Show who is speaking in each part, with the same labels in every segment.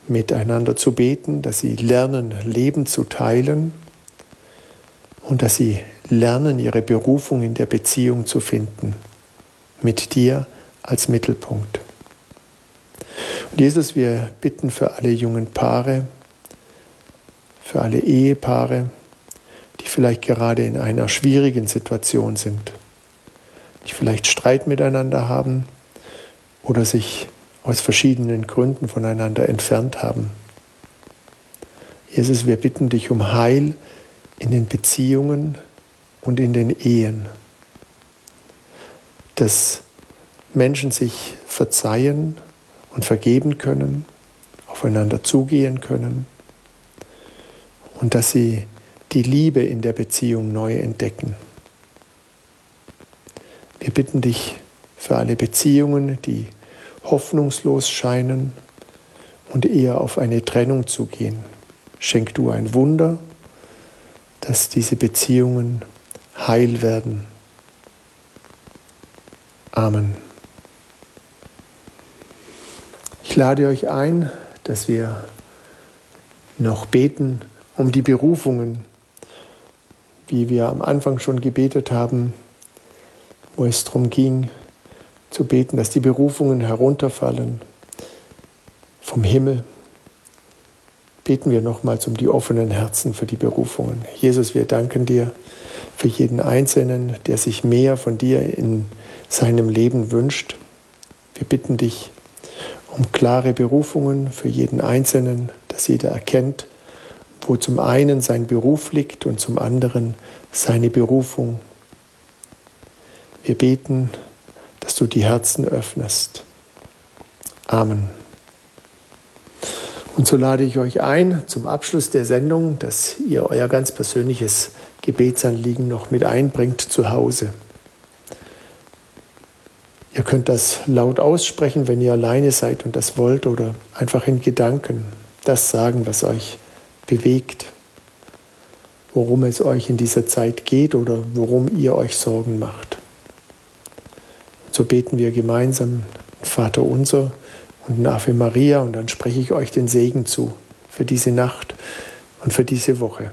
Speaker 1: miteinander zu beten, dass sie lernen, Leben zu teilen und dass sie lernen, ihre Berufung in der Beziehung zu finden, mit dir als Mittelpunkt. Und Jesus, wir bitten für alle jungen Paare, für alle Ehepaare, die vielleicht gerade in einer schwierigen Situation sind, die vielleicht Streit miteinander haben oder sich aus verschiedenen Gründen voneinander entfernt haben. Jesus, wir bitten dich um Heil in den Beziehungen und in den Ehen, dass Menschen sich verzeihen und vergeben können, aufeinander zugehen können und dass sie die Liebe in der Beziehung neu entdecken. Wir bitten dich für alle Beziehungen, die hoffnungslos scheinen und eher auf eine Trennung zugehen. Schenk du ein Wunder, dass diese Beziehungen heil werden. Amen. Ich lade euch ein, dass wir noch beten um die Berufungen, wie wir am Anfang schon gebetet haben, wo es darum ging, zu beten, dass die Berufungen herunterfallen vom Himmel. Beten wir nochmals um die offenen Herzen für die Berufungen. Jesus, wir danken dir für jeden Einzelnen, der sich mehr von dir in seinem Leben wünscht. Wir bitten dich um klare Berufungen für jeden Einzelnen, dass jeder erkennt, wo zum einen sein Beruf liegt und zum anderen seine Berufung. Wir beten, dass du die Herzen öffnest. Amen. Und so lade ich euch ein, zum Abschluss der Sendung, dass ihr euer ganz persönliches Gebetsanliegen noch mit einbringt zu Hause. Ihr könnt das laut aussprechen, wenn ihr alleine seid und das wollt, oder einfach in Gedanken das sagen, was euch bewegt, worum es euch in dieser Zeit geht oder worum ihr euch Sorgen macht. So beten wir gemeinsam Vater unser und ein Ave Maria und dann spreche ich euch den Segen zu für diese Nacht und für diese Woche.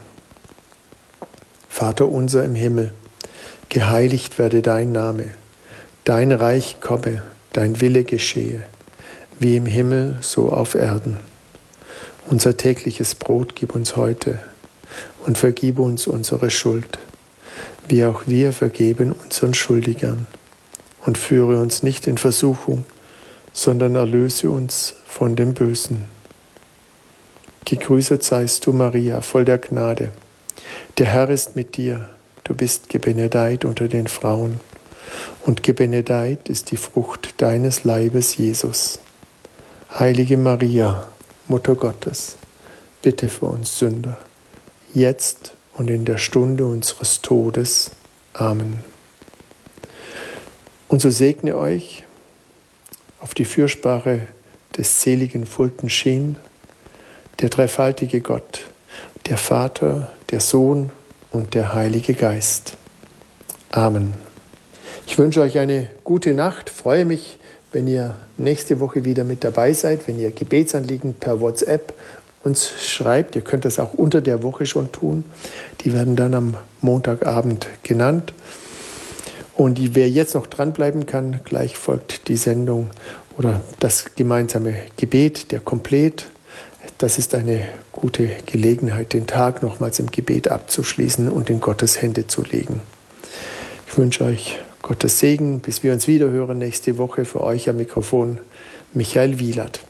Speaker 1: Vater unser im Himmel, geheiligt werde dein Name, dein Reich komme, dein Wille geschehe, wie im Himmel, so auf Erden. Unser tägliches Brot gib uns heute und vergib uns unsere Schuld, wie auch wir vergeben unseren Schuldigern. Und führe uns nicht in Versuchung, sondern erlöse uns von dem Bösen. Gegrüßet seist du, Maria, voll der Gnade. Der Herr ist mit dir. Du bist gebenedeit unter den Frauen. Und gebenedeit ist die Frucht deines Leibes, Jesus. Heilige Maria, Mutter Gottes, bitte für uns Sünder, jetzt und in der Stunde unseres Todes. Amen. Und so segne euch auf die Fürsprache des seligen Fulton Sheen, der dreifaltige Gott, der Vater, der Sohn und der Heilige Geist. Amen. Ich wünsche euch eine gute Nacht, freue mich, wenn ihr nächste Woche wieder mit dabei seid, wenn ihr Gebetsanliegen per WhatsApp uns schreibt. Ihr könnt das auch unter der Woche schon tun. Die werden dann am Montagabend genannt. Und wer jetzt noch dranbleiben kann, gleich folgt die Sendung oder das gemeinsame Gebet, der Komplet. Das ist eine gute Gelegenheit, den Tag nochmals im Gebet abzuschließen und in Gottes Hände zu legen. Ich wünsche euch Gottes Segen, bis wir uns wieder hören nächste Woche. Für euch am Mikrofon Michael Wielert.